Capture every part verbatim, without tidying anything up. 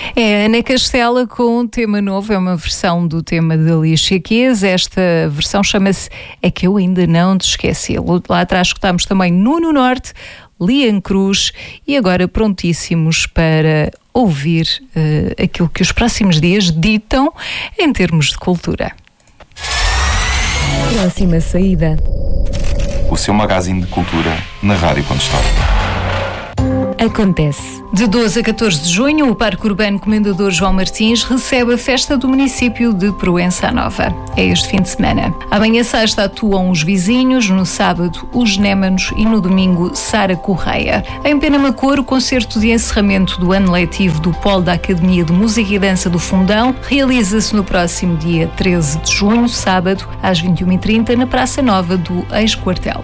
É Ana Castela com um tema novo, é uma versão do tema de Alicia Keys. Esta versão chama-se É Que Eu Ainda Não Te Esqueci. Lá atrás escutámos também Nuno Norte, Lian Cruz e agora prontíssimos para ouvir uh, aquilo que os próximos dias ditam em termos de cultura. Próxima saída. O seu magazine de cultura na Rádio Condestado. Acontece. De doze a catorze de junho, o Parque Urbano Comendador João Martins recebe a festa do município de Proença Nova. É este fim de semana. Amanhã sexta atuam os vizinhos, no sábado os Némanos e no domingo Sara Correia. Em Penamacor, o concerto de encerramento do ano letivo do Polo da Academia de Música e Dança do Fundão realiza-se no próximo dia treze de junho, sábado, às vinte e uma e trinta, na Praça Nova do ex-quartel.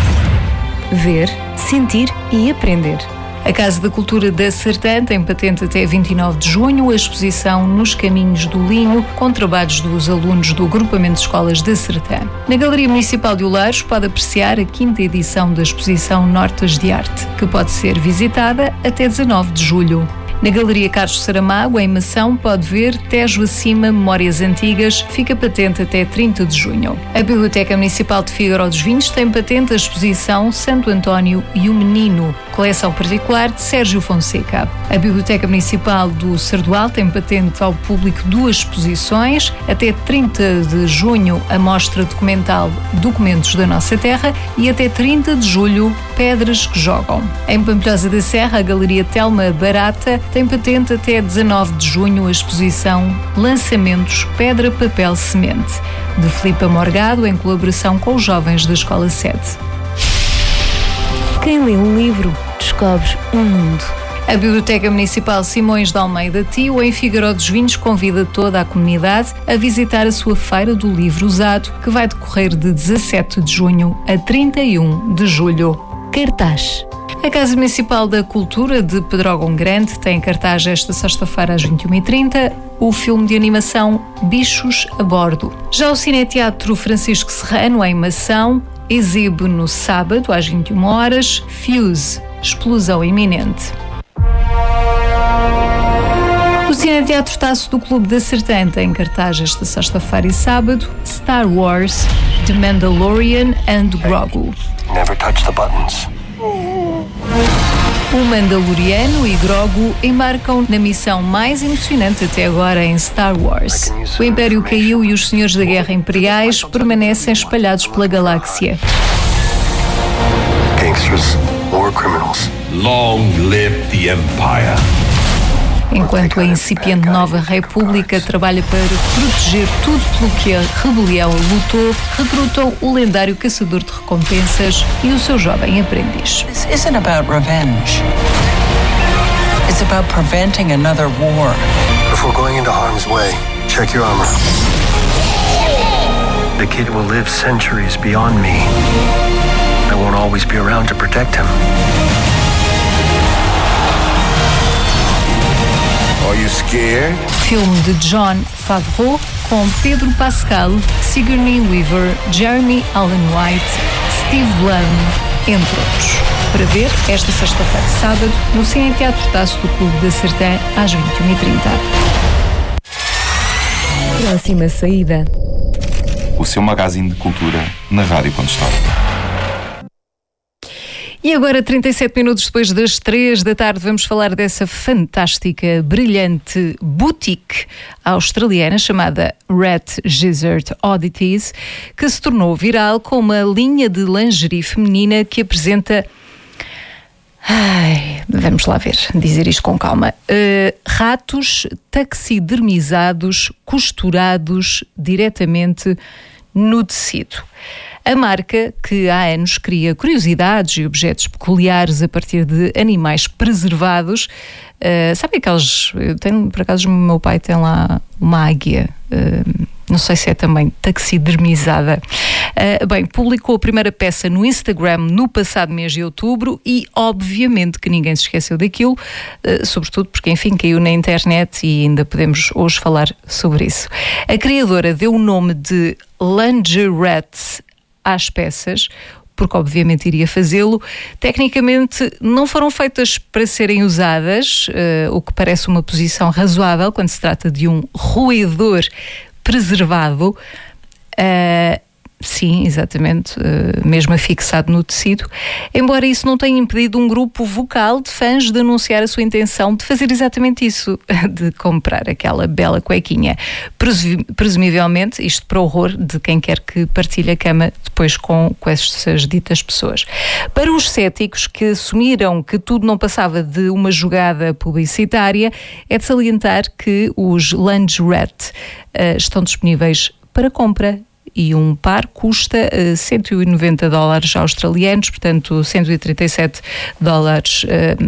Ver, sentir e aprender. A Casa da Cultura da Sertã tem patente até vinte e nove de junho a exposição Nos Caminhos do Linho, com trabalhos dos alunos do Agrupamento de Escolas da Sertã. Na Galeria Municipal de Oleiros pode apreciar a quinta edição da exposição Notas de Arte, que pode ser visitada até dezanove de julho. Na Galeria Carlos Saramago, em Mação, pode ver Tejo Acima, Memórias Antigas, fica patente até trinta de junho. A Biblioteca Municipal de Figueiró dos Vinhos tem patente a exposição Santo António e o Menino, coleção particular de Sérgio Fonseca. A Biblioteca Municipal do Sardual tem patente ao público duas exposições, até trinta de junho a mostra documental Documentos da Nossa Terra e até trinta de julho Pedras que Jogam. Em Pampilhosa da Serra, a Galeria Telma Barata tem patente até dezanove de junho a exposição Lançamentos Pedra, Papel, Semente, de Filipa Morgado, em colaboração com os jovens da Escola sete. Quem lê um livro, descobre um mundo. A Biblioteca Municipal Simões de Almeida Tio, em Figueiró dos Vinhos, convida toda a comunidade a visitar a sua Feira do Livro Usado, que vai decorrer de dezassete de junho a trinta e um de julho. Cartaz. A Casa Municipal da Cultura de Pedrógão Grande tem em cartaz esta sexta-feira às vinte e uma e trinta o filme de animação Bichos a Bordo. Já o Cineteatro Francisco Serrano, em Mação, exibe no sábado às vinte e uma horas Fuse, Explosão Iminente. O Cineteatro Taço do Clube da Sertã tem em cartaz esta sexta-feira e sábado Star Wars, The Mandalorian and Grogu. Never touch the buttons. O Mandaloriano e Grogu embarcam na missão mais emocionante até agora em Star Wars. O Império caiu e os Senhores da Guerra Imperiais permanecem espalhados pela galáxia. Gangsters, war criminals. Long live the Empire. Enquanto a incipiente Nova República trabalha para proteger tudo pelo que a rebelião lutou, recrutam o lendário caçador de recompensas e o seu jovem aprendiz. This isn't about revenge. It's about preventing another war. Before going into harm's way, check your armor. The kid will live centuries beyond me. I won't always be around to protect him. Are you scared? Filme de Jon Favreau com Pedro Pascal, Sigourney Weaver, Jeremy Allen White, Steve Blum, entre outros. Para ver esta sexta-feira e sábado no Cineteatro Taço do Clube da Sertã às vinte e uma e trinta. Próxima saída. O seu magazine de cultura na Rádio Condestado. E agora, trinta e sete minutos depois das três da tarde, vamos falar dessa fantástica, brilhante boutique australiana chamada Rat Gizzard Oddities, que se tornou viral com uma linha de lingerie feminina que apresenta... Ai, vamos lá ver, dizer isto com calma. Uh, ratos taxidermizados, costurados diretamente no tecido. A marca, que há anos cria curiosidades e objetos peculiares a partir de animais preservados, uh, sabe aqueles... Eu tenho, por acaso, o meu pai tem lá uma águia, uh, não sei se é também taxidermizada. Uh, bem, publicou a primeira peça no Instagram no passado mês de outubro e, obviamente, que ninguém se esqueceu daquilo, uh, sobretudo porque, enfim, caiu na internet e ainda podemos hoje falar sobre isso. A criadora deu o nome de Lingerette às peças porque obviamente iria fazê-lo. Tecnicamente não foram feitas para serem usadas, uh, o que parece uma posição razoável quando se trata de um roedor preservado. Uh, Sim, exatamente, mesmo afixado no tecido, embora isso não tenha impedido um grupo vocal de fãs de anunciar a sua intenção de fazer exatamente isso, de comprar aquela bela cuequinha. Presumivelmente, isto para o horror de quem quer que partilhe a cama depois com, com essas ditas pessoas. Para os céticos que assumiram que tudo não passava de uma jogada publicitária, é de salientar que os Lungerette uh, estão disponíveis para compra. E um par custa uh, cento e noventa dólares australianos, portanto cento e trinta e sete dólares uh,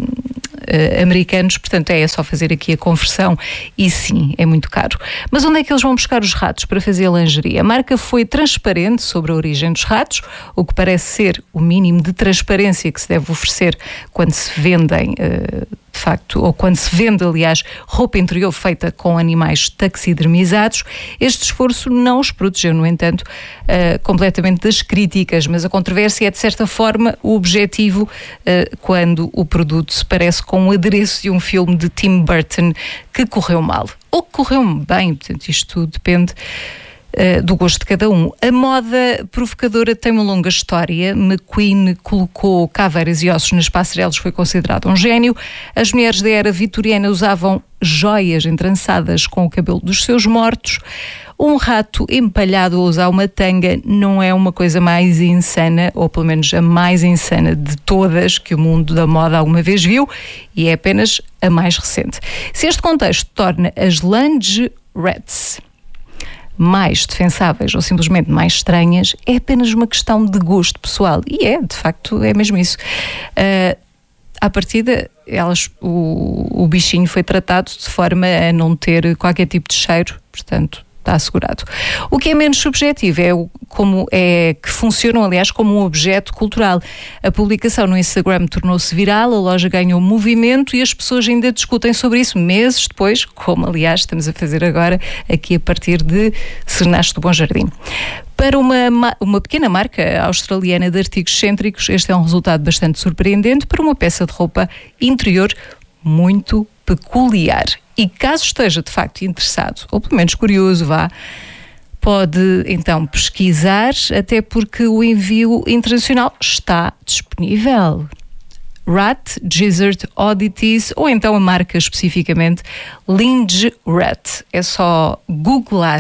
uh, americanos, portanto é só fazer aqui a conversão e sim, é muito caro. Mas onde é que eles vão buscar os ratos para fazer a lingerie? A marca foi transparente sobre a origem dos ratos, o que parece ser o mínimo de transparência que se deve oferecer quando se vendem uh, de facto, ou quando se vende, aliás, roupa interior feita com animais taxidermizados. Este esforço não os protegeu, no entanto, uh, completamente das críticas, mas a controvérsia é, de certa forma, o objetivo uh, quando o produto se parece com o adereço de um filme de Tim Burton que correu mal. Ou que correu bem, portanto, isto tudo depende Uh, do gosto de cada um. A moda provocadora tem uma longa história. McQueen colocou caveiras e ossos nas passarelas, foi considerado um gênio. As mulheres da era vitoriana usavam joias entrançadas com o cabelo dos seus mortos. Um rato empalhado a usar uma tanga não é uma coisa mais insana, ou pelo menos a mais insana de todas que o mundo da moda alguma vez viu, e é apenas a mais recente. Se este contexto torna as Lungerettes mais defensáveis ou simplesmente mais estranhas, é apenas uma questão de gosto pessoal. E é, de facto, é mesmo isso. Uh, à partida, elas, o, o bichinho foi tratado de forma a não ter qualquer tipo de cheiro, portanto, está assegurado. O que é menos subjetivo é o, como é que funcionam, aliás, como um objeto cultural. A publicação no Instagram tornou-se viral, a loja ganhou movimento e as pessoas ainda discutem sobre isso meses depois, como, aliás, estamos a fazer agora aqui a partir de Serenaste do Bom Jardim. Para uma, uma pequena marca australiana de artigos excêntricos, este é um resultado bastante surpreendente para uma peça de roupa interior muito peculiar. E caso esteja de facto interessado, ou pelo menos curioso, vá, pode então pesquisar, até porque o envio internacional está disponível. Rat Gizzard Oddities, ou então a marca especificamente Lungerette. É só googlar.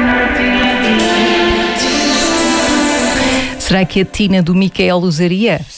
Será que a Tina do Micael usaria?